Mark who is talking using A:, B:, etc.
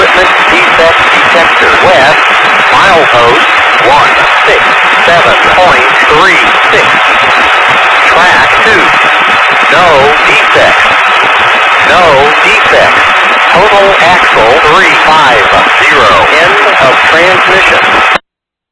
A: equipment defect detector. West, milepost 167.36. Track 2. No defects. No defects. Total axle 350. End of transmission.